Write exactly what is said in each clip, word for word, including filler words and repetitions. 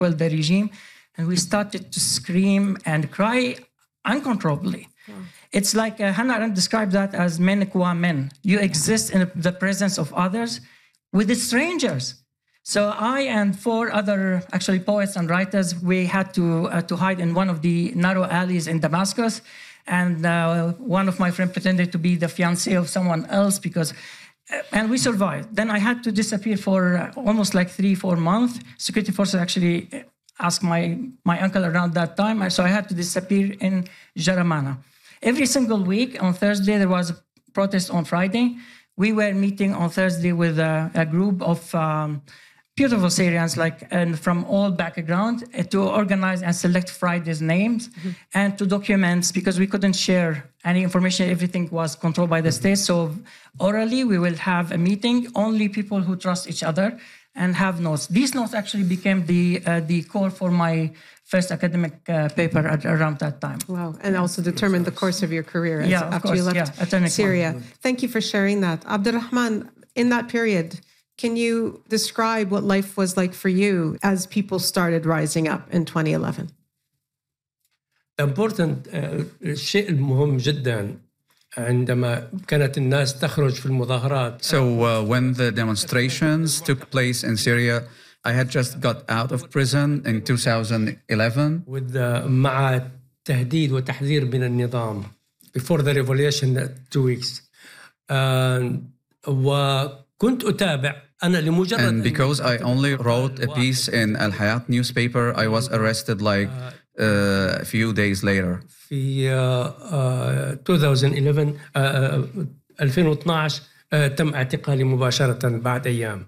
well, the regime, and we started to scream and cry uncontrollably. Yeah. It's like uh, Hannah Arendt described that as men qua men. You exist in the presence of others with the strangers. So I and four other actually poets and writers, we had to uh, to hide in one of the narrow alleys in Damascus. And uh, one of my friends pretended to be the fiancé of someone else because, uh, and we survived. Then I had to disappear for uh, almost like three, four months. Security forces actually asked my, my uncle around that time. So I had to disappear in Jaramana. Every single week on Thursday, there was a protest on Friday. We were meeting on Thursday with a, a group of um, beautiful Syrians, like and from all backgrounds, uh, to organize and select Friday's names mm-hmm. and to document, because we couldn't share any information. Everything was controlled by the mm-hmm. state. So orally, we will have a meeting, only people who trust each other, and have notes. These notes actually became the uh, the core for my first academic uh, paper at, around that time. Wow, and also determined the course of your career as, yeah, after course, you left yeah, Syria. One. Thank you for sharing that. Abdulrahman, in that period, can you describe what life was like for you as people started rising up in twenty eleven? Important الشيء المهم جدا عندما كانت الناس تخرج في المظاهرات. So uh, when the demonstrations took place in Syria, I had just got out of prison in two thousand eleven. With the, مع تهديد وتحذير من النظام before the revolution two weeks. Uh, وكنت أتابع And because I only wrote a piece in Al Hayat newspaper, I was arrested like uh, a few days later. في uh, twenty eleven uh, ألفين واثناشر uh, تم اعتقالي مباشرة بعد أيام.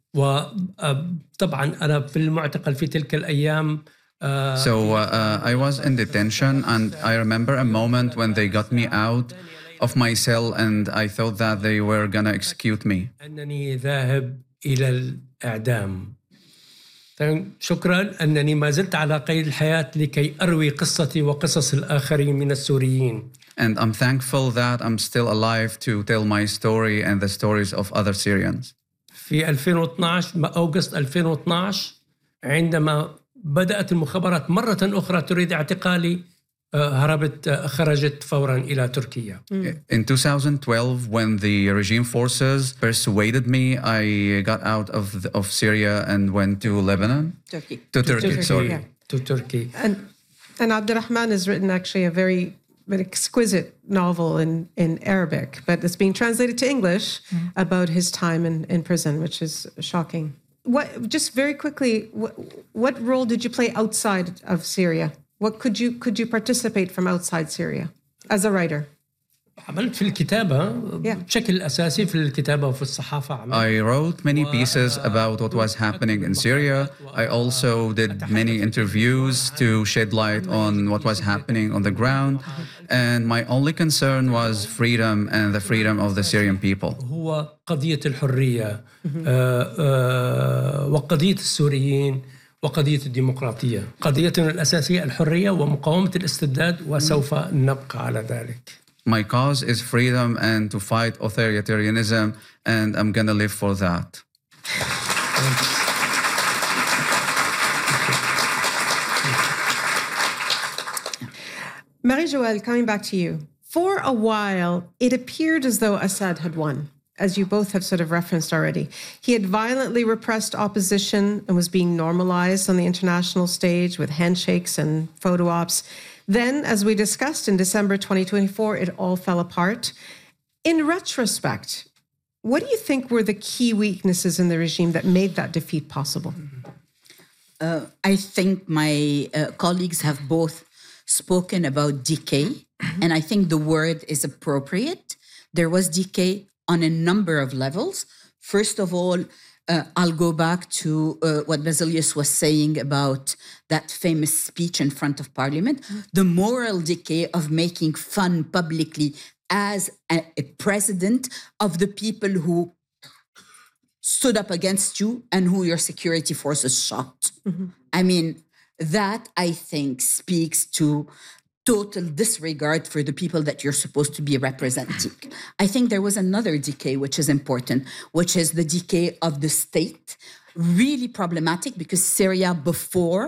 وطبعا أنا في المعتقل في تلك الأيام. Uh, so uh, I was in detention, and I remember a moment when they got me out of my cell, and I thought that they were gonna execute me. أنني ذاهب إلى الإعدام. شكرا أنني ما زلت على قيد الحياة لكي أروي قصتي وقصص الآخرين من السوريين. And I'm thankful that I'm still alive to tell my story and the stories of other Syrians. في ألفين واثناشر أغسطس ألفين واثناشر عندما بدأت المخابرات مرة أخرى تريد اعتقالي هربت خرجت فورا إلى تركيا. In twenty twelve, when the regime forces persuaded me, I got out of the, of Syria and went to Lebanon. Turkey. To Turkey, Turkey sorry. Yeah. To Turkey. And and Abdulrahman has written actually a very an exquisite novel in, in Arabic, but it's being translated to English mm. about his time in, in prison, which is shocking. What just very quickly, what, what role did you play outside of Syria? What could you could you participate from outside Syria as a writer? عملت في الكتابة بشكل أساسي في الكتابة وفي الصحافة. I wrote many pieces about what was happening in Syria. I also did many interviews to shed light on what was happening on the ground. And my only concern was freedom and the freedom of the Syrian people. هو قضية الحرية وقضية السوريين وقضية الديمقراطية. قضيتنا الأساسية الحرية ومقاومة الاستبداد وسوف نبقى على ذلك. My cause is freedom and to fight authoritarianism, and I'm gonna live for that. Marie-Joëlle, coming back to you. For a while, it appeared as though Assad had won, as you both have sort of referenced already. He had violently repressed opposition and was being normalized on the international stage with handshakes and photo ops. Then, as we discussed in December twenty twenty-four, it all fell apart. In retrospect, what do you think were the key weaknesses in the regime that made that defeat possible? Uh, I think my uh, colleagues have both spoken about decay, and I think the word is appropriate. There was decay on a number of levels. First of all, Uh, I'll go back to uh, what Basilius was saying about that famous speech in front of Parliament, mm-hmm. the moral decay of making fun publicly as a, a president of the people who stood up against you and who your security forces shot. Mm-hmm. I mean, that, I think, speaks to total disregard for the people that you're supposed to be representing. I think there was another decay which is important, which is the decay of the state. Really problematic because Syria before